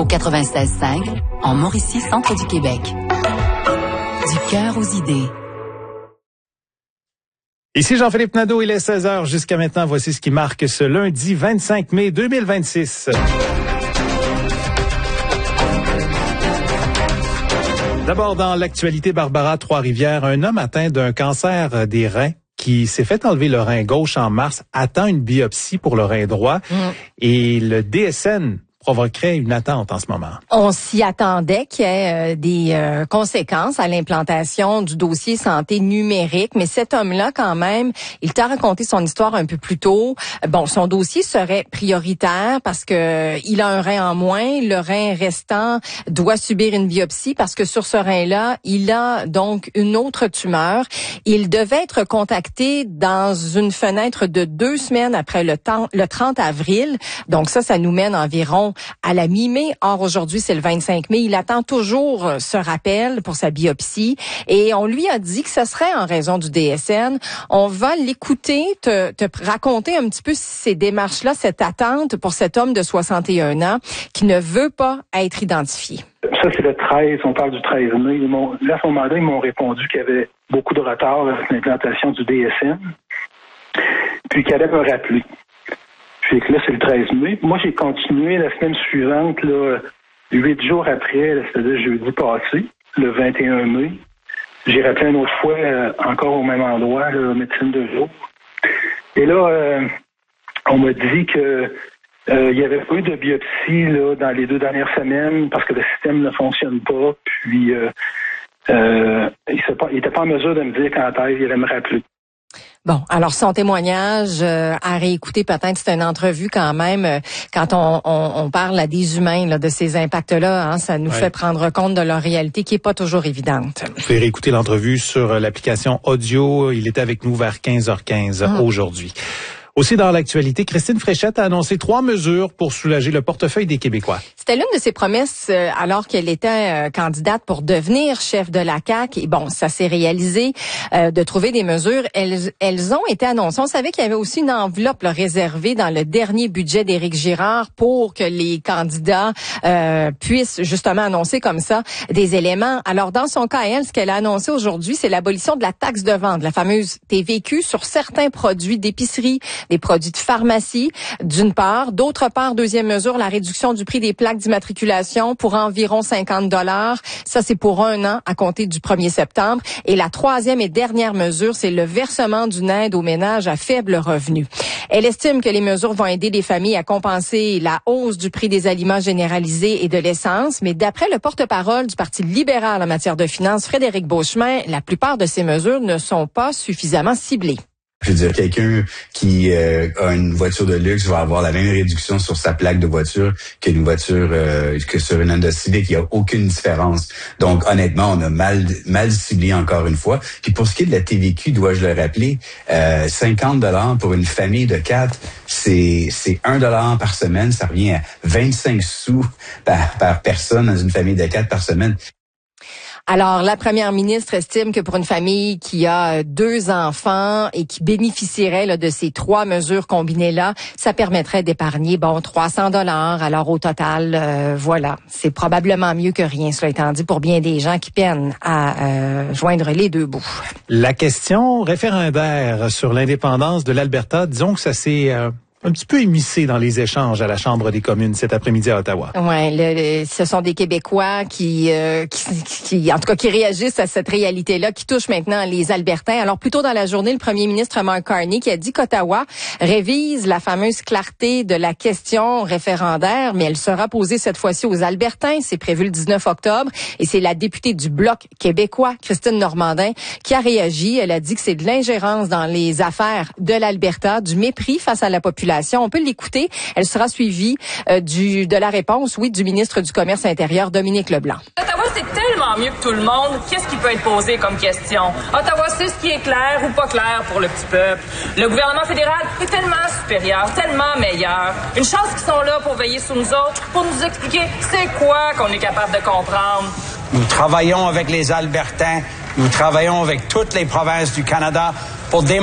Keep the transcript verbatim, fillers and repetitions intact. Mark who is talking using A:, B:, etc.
A: au quatre-vingt-seize cinq, en Mauricie, centre du Québec. Du cœur aux idées.
B: Ici Jean-Philippe Nadeau, il est seize heures jusqu'à maintenant. Voici ce qui marque ce lundi vingt-cinq mai deux mille vingt-six. D'abord, dans l'actualité, Barbara, Trois-Rivières, un homme atteint d'un cancer des reins qui s'est fait enlever le rein gauche en mars, attend une biopsie pour le rein droit mmh. et le D S N provoquerait une attente en ce moment.
C: On s'y attendait qu'il y ait euh, des euh, conséquences à l'implantation du dossier santé numérique, mais cet homme-là, quand même, il t'a raconté son histoire un peu plus tôt. Bon, son dossier serait prioritaire parce que il a un rein en moins. Le rein restant doit subir une biopsie parce que sur ce rein-là, il a donc une autre tumeur. Il devait être contacté dans une fenêtre de deux semaines après le, temps, le trente avril. Donc ça, ça nous mène environ à la mi-mai. Or, aujourd'hui, c'est le vingt-cinq mai. Il attend toujours ce rappel pour sa biopsie et on lui a dit que ce serait en raison du D S N. On va l'écouter, te, te raconter un petit peu ces démarches-là, cette attente pour cet homme de soixante et un ans qui ne veut pas être identifié.
D: Ça, c'est le treize. On parle du treize mai. Ils m'ont, là, à ce moment-là, ils m'ont répondu qu'il y avait beaucoup de retard avec l'implantation du D S N, puis qu'il allait me rappeler. Puis que là, c'est le treize mai. Moi, j'ai continué la semaine suivante, là, huit jours après, c'est-à-dire jeudi passé, le vingt et un mai. J'ai rappelé une autre fois, euh, encore au même endroit, la médecine de jour. Et là, euh, on m'a dit que euh, il y avait pas eu de biopsie là, dans les deux dernières semaines parce que le système ne fonctionne pas. Puis, euh, euh, il n'était pas en mesure de me dire quand est-ce qu'il allait me rappeler.
C: Bon, alors son témoignage euh, à réécouter peut-être, c'est une entrevue quand même. Euh, quand on, on, on parle à des humains là, de ces impacts-là, hein, ça nous ouais. fait prendre compte de leur réalité qui est pas toujours évidente.
B: Vous pouvez réécouter l'entrevue sur l'application audio. Il était avec nous vers quinze heures quinze mmh. aujourd'hui. Aussi dans l'actualité, Christine Fréchette a annoncé trois mesures pour soulager le portefeuille des Québécois.
C: C'était l'une de ses promesses euh, alors qu'elle était euh, candidate pour devenir chef de la C A Q. Et bon, ça s'est réalisé euh, de trouver des mesures. Elles, elles ont été annoncées. On savait qu'il y avait aussi une enveloppe là, réservée dans le dernier budget d'Éric Girard pour que les candidats euh, puissent justement annoncer comme ça des éléments. Alors dans son cas, elle, ce qu'elle a annoncé aujourd'hui, c'est l'abolition de la taxe de vente, la fameuse T V Q sur certains produits d'épicerie, des produits de pharmacie, d'une part. D'autre part, deuxième mesure, la réduction du prix des plaques d'immatriculation pour environ cinquante dollars. Ça, c'est pour un an à compter du premier septembre. Et la troisième et dernière mesure, c'est le versement d'une aide aux ménages à faible revenu. Elle estime que les mesures vont aider les familles à compenser la hausse du prix des aliments généralisés et de l'essence. Mais d'après le porte-parole du Parti libéral en matière de finances, Frédéric Beauchemin, la plupart de ces mesures ne sont pas suffisamment ciblées.
E: Je veux dire, quelqu'un qui euh, a une voiture de luxe va avoir la même réduction sur sa plaque de voiture qu'une voiture euh, que sur une Honda Civic. Il n'y a aucune différence. Donc, honnêtement, on a mal mal ciblé encore une fois. Puis pour ce qui est de la T V Q, dois-je le rappeler, euh, cinquante dollars pour une famille de quatre, c'est c'est un dollar par semaine. Ça revient à vingt-cinq sous par, par personne dans une famille de quatre par semaine.
C: Alors, la première ministre estime que pour une famille qui a deux enfants et qui bénéficierait là, de ces trois mesures combinées-là, ça permettrait d'épargner, bon, trois cents dollars. Alors, au total, euh, voilà, c'est probablement mieux que rien, cela étant dit, pour bien des gens qui peinent à euh, joindre les deux bouts.
B: La question référendaire sur l'indépendance de l'Alberta, disons que ça s'est... Euh un petit peu émissé dans les échanges à la Chambre des communes cet après-midi à Ottawa.
C: Ouais, le, le, ce sont des Québécois qui, euh, qui, qui, en tout cas, qui réagissent à cette réalité-là, qui touche maintenant les Albertains. Alors, plus tôt dans la journée, le premier ministre Mark Carney qui a dit qu'Ottawa révise la fameuse clarté de la question référendaire, mais elle sera posée cette fois-ci aux Albertains. C'est prévu le dix-neuf octobre. Et c'est la députée du Bloc québécois, Christine Normandin, qui a réagi. Elle a dit que c'est de l'ingérence dans les affaires de l'Alberta, du mépris face à la population. On peut l'écouter. Elle sera suivie euh, du, de la réponse, oui, du ministre du Commerce intérieur, Dominique Leblanc.
F: Ottawa, c'est tellement mieux que tout le monde. Qu'est-ce qui peut être posé comme question? Ottawa, c'est ce qui est clair ou pas clair pour le petit peuple. Le gouvernement fédéral est tellement supérieur, tellement meilleur. Une chance qu'ils sont là pour veiller sur nous autres, pour nous expliquer c'est quoi qu'on est capable de comprendre.
G: Nous travaillons avec les Albertains, nous travaillons avec toutes les provinces du Canada pour démontrer